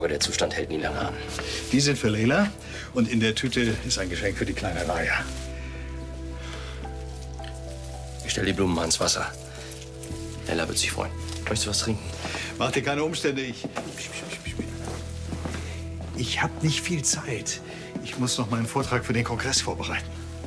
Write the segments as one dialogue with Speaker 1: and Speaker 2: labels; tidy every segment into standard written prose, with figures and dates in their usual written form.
Speaker 1: Aber der Zustand hält nie lange an.
Speaker 2: Die sind für Leila und in der Tüte ist ein Geschenk für die kleine Raya.
Speaker 1: Ich stelle die Blumen mal ins Wasser. Leila wird sich freuen. Möchtest du was trinken?
Speaker 2: Mach dir keine Umstände, ich habe nicht viel Zeit. Ich muss noch meinen Vortrag für den Kongress vorbereiten.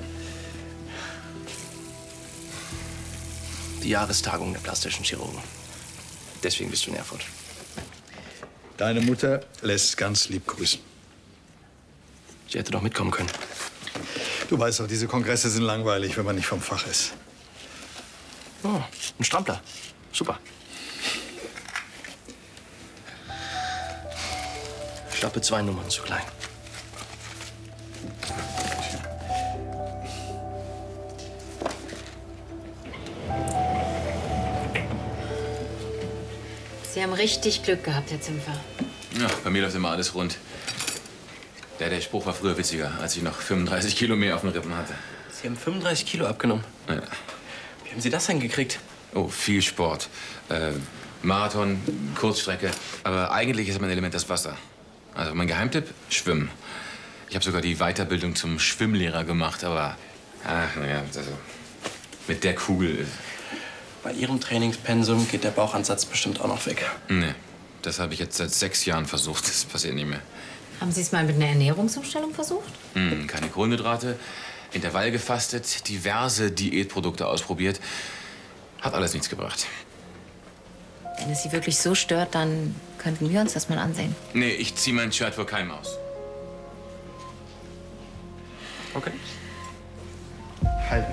Speaker 1: Die Jahrestagung der plastischen Chirurgen. Deswegen bist du in Erfurt.
Speaker 2: Deine Mutter lässt ganz lieb grüßen.
Speaker 1: Sie hätte doch mitkommen können.
Speaker 2: Du weißt doch, diese Kongresse sind langweilig, wenn man nicht vom Fach ist.
Speaker 1: Oh, ein Strampler. Super. Schlappe 2 Nummern zu klein.
Speaker 3: Sie haben richtig Glück gehabt, Herr Zimpfer.
Speaker 4: Ja, bei mir läuft immer alles rund. Der Spruch war früher witziger, als ich noch 35 Kilo mehr auf den Rippen hatte.
Speaker 1: Sie haben 35 Kilo abgenommen.
Speaker 4: Ja.
Speaker 1: Wie haben Sie das denn gekriegt?
Speaker 4: Oh, viel Sport. Marathon, Kurzstrecke. Aber eigentlich ist mein Element das Wasser. Also mein Geheimtipp, Schwimmen. Ich habe sogar die Weiterbildung zum Schwimmlehrer gemacht, aber naja, also mit der Kugel.
Speaker 1: Bei Ihrem Trainingspensum geht der Bauchansatz bestimmt auch noch weg.
Speaker 4: Nee, das habe ich jetzt seit 6 Jahren versucht. Das passiert nicht mehr.
Speaker 3: Haben Sie es mal mit einer Ernährungsumstellung versucht?
Speaker 4: Keine Kohlenhydrate, Intervall gefastet, diverse Diätprodukte ausprobiert. Hat alles nichts gebracht.
Speaker 3: Wenn es Sie wirklich so stört, dann könnten wir uns das mal ansehen.
Speaker 4: Nee, ich ziehe mein Shirt vor keinem aus.
Speaker 1: Okay.
Speaker 2: Halten.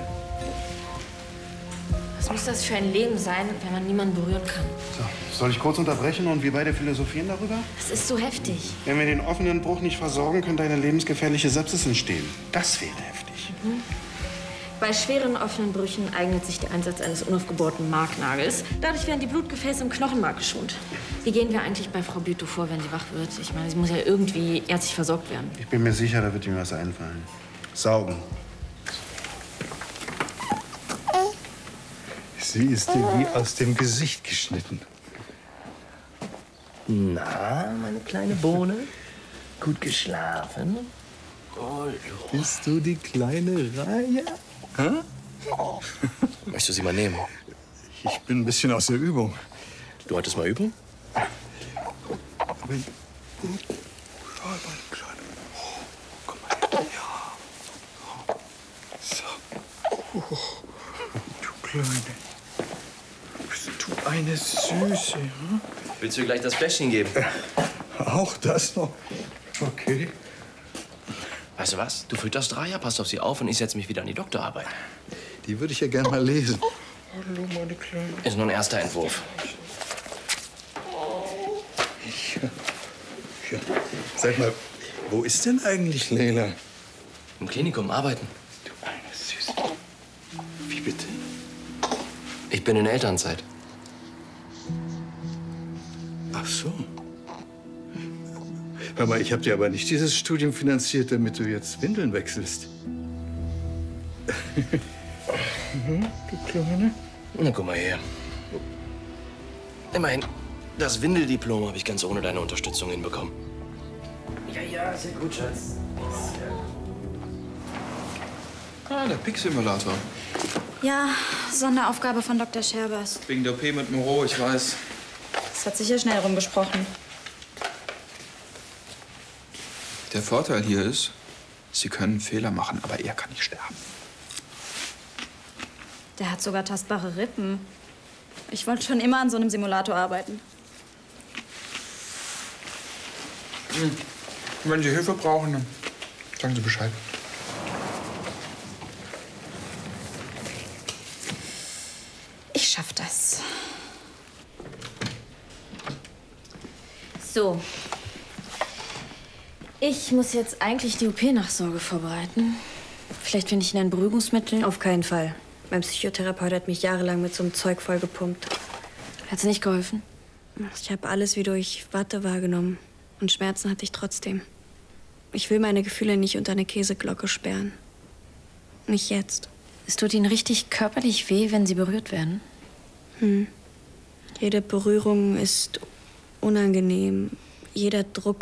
Speaker 3: Was muss das für ein Leben sein, wenn man niemanden berühren kann?
Speaker 5: So, soll ich kurz unterbrechen und wir beide philosophieren darüber?
Speaker 3: Das ist so heftig.
Speaker 5: Wenn wir den offenen Bruch nicht versorgen, könnte eine lebensgefährliche Sepsis entstehen. Das wäre heftig.
Speaker 6: Bei schweren offenen Brüchen eignet sich der Einsatz eines unaufgebohrten Marknagels. Dadurch werden die Blutgefäße im Knochenmark geschont. Wie gehen wir eigentlich bei Frau Bütow vor, wenn sie wach wird? Ich meine, sie muss ja irgendwie ärztlich versorgt werden.
Speaker 5: Ich bin mir sicher, da wird ihm was einfallen. Saugen.
Speaker 2: Sie ist dir wie aus dem Gesicht geschnitten.
Speaker 1: Na, meine kleine Bohne? Gut geschlafen? Oh,
Speaker 2: Bist du die kleine Raya? Hä?
Speaker 1: Möchtest du sie mal nehmen?
Speaker 2: Ich bin ein bisschen aus der Übung.
Speaker 1: Du hattest mal Übung?
Speaker 2: Aber schau mal, Kleine. Oh, komm mal. Ja. So. Oh, du Kleine. Bist du eine Süße, hm?
Speaker 1: Willst du ihr gleich das Fläschchen geben?
Speaker 2: Auch das noch? Okay.
Speaker 1: Weißt du was? Du fütterst Raya, passt auf sie auf und ich setze mich wieder an die Doktorarbeit.
Speaker 2: Die würde ich ja gern mal lesen. Hallo, meine Kleine.
Speaker 1: Ist nur ein erster Entwurf.
Speaker 2: Ja. Sag mal, wo ist denn eigentlich Leila?
Speaker 1: Im Klinikum arbeiten.
Speaker 2: Du eine Süße. Wie bitte?
Speaker 1: Ich bin in Elternzeit.
Speaker 2: Ach so. Hör mal, ich habe dir aber nicht dieses Studium finanziert, damit du jetzt Windeln wechselst. Du Kleine.
Speaker 1: Na, guck mal her. Immerhin, das Windeldiplom habe ich ganz ohne deine Unterstützung hinbekommen. Ja, sehr gut, Schatz.
Speaker 7: Ah, der Pix-Simulator.
Speaker 8: Ja, Sonderaufgabe von Dr. Scherbers.
Speaker 7: Wegen der OP mit Moreau, ich weiß.
Speaker 8: Das hat sicher schnell rumgesprochen.
Speaker 7: Der Vorteil hier ist, Sie können Fehler machen, aber er kann nicht sterben.
Speaker 8: Der hat sogar tastbare Rippen. Ich wollte schon immer an so einem Simulator arbeiten.
Speaker 7: Wenn Sie Hilfe brauchen, dann sagen Sie Bescheid.
Speaker 8: Ich schaff das.
Speaker 6: So. Ich muss jetzt eigentlich die OP-Nachsorge vorbereiten. Vielleicht finde ich Ihnen ein Beruhigungsmittel.
Speaker 9: Auf keinen Fall. Mein Psychotherapeut hat mich jahrelang mit so einem Zeug vollgepumpt.
Speaker 6: Hat's nicht geholfen?
Speaker 9: Ich habe alles wie durch Watte wahrgenommen. Und Schmerzen hatte ich trotzdem. Ich will meine Gefühle nicht unter eine Käseglocke sperren. Nicht jetzt.
Speaker 6: Es tut Ihnen richtig körperlich weh, wenn Sie berührt werden?
Speaker 9: Jede Berührung ist unangenehm. jeder Druck